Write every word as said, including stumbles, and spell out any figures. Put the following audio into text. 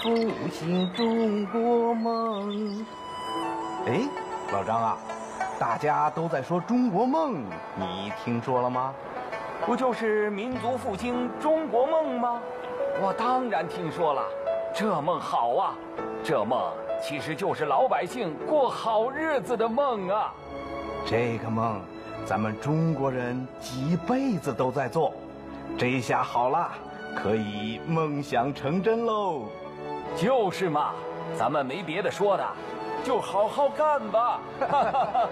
复兴中国梦。哎，老张啊，大家都在说中国梦，你听说了吗？ 不就是民族复兴中国梦吗？我当然听说了，这梦好啊！这梦其实就是老百姓过好日子的梦啊！ 这个梦，咱们中国人几辈子都在做，这下好了，可以梦想成真喽！ 就是嘛，咱们没别的说的，就好好干吧！